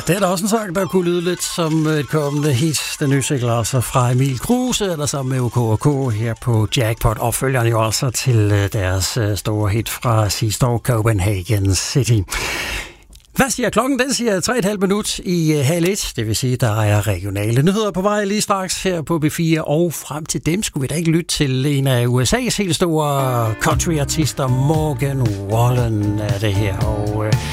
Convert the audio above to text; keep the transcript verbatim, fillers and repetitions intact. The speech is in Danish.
Det er da også en sang, der kunne lyde lidt som et kommende hit. Den nye single altså fra Emil Kruse, eller sammen med O K og K her på Jackpot. Og følgerne jo også til deres store hit fra sidste år, Copenhagen City. Hvad siger klokken? Den siger tre komma fem minut i halv et. Det vil sige, der er regionale nyheder på vej lige straks her på B fire. Og frem til dem skulle vi da ikke lytte til en af U S A's helt store countryartister, Morgan Wallen er det her. Og øh,